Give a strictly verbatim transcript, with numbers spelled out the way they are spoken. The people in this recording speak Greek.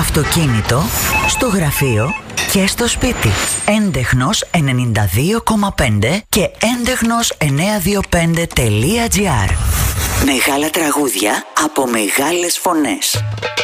αυτοκίνητο, στο γραφείο και στο σπίτι. Έντεχνος ενενήντα δύο κόμμα πέντε και έντεχνος εννιακόσια είκοσι πέντε τελεία τζι άρ. Μεγάλα τραγούδια από μεγάλες φωνές.